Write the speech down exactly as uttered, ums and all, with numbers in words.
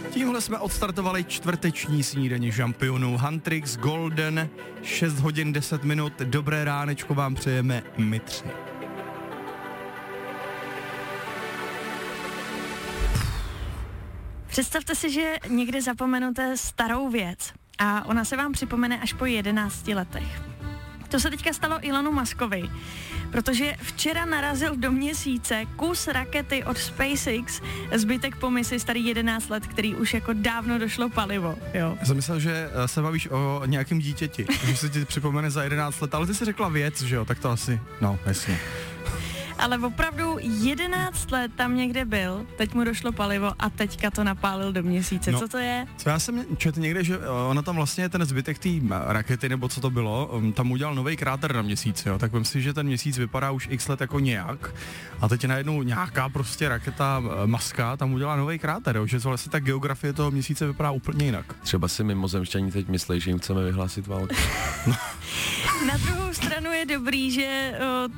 Tímhle jsme odstartovali čtvrteční snídaně šampionů. Huntrix Golden, šest hodin deset minut. Dobré ránečko vám přejeme my tři. Představte si, že někde zapomenete starou věc a ona se vám připomene až po jedenácti letech. To se teďka stalo Elonu Muskovi, protože včera narazil do měsíce kus rakety od SpaceX, zbytek po misi starý jedenáct let, který už jako dávno došlo palivo, jo. Já jsem myslel, že se bavíš o nějakém dítěti, že se ti připomene za jedenáct let, ale ty jsi řekla věc, že jo, tak to asi, no, jasně. Ale opravdu jedenáct let tam někde byl, teď mu došlo palivo a teďka to napálil do měsíce. No, co to je? Co já jsem četl někde, že ona tam vlastně ten zbytek té rakety, nebo co to bylo, tam udělal nový kráter na měsíci, jo. Tak vem si, že ten měsíc vypadá už x let jako nějak a teď najednou nějaká prostě raketa Muska tam udělá nový kráter, jo. Že vlastně ta geografie toho měsíce vypadá úplně jinak. Třeba si mimozemšťaní teď myslí, že jim chceme vyhlásit válku. No. Na druhou stranu je dobrý, že o,